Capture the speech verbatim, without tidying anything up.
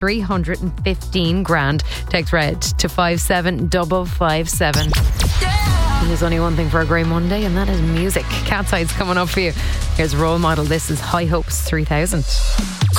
three hundred fifteen grand. Text red to five seven five five seven. And there's only one thing for a grey Monday, and that is music. Cat's Eye's coming up for you. Here's Role Model. This is High Hopes three thousand.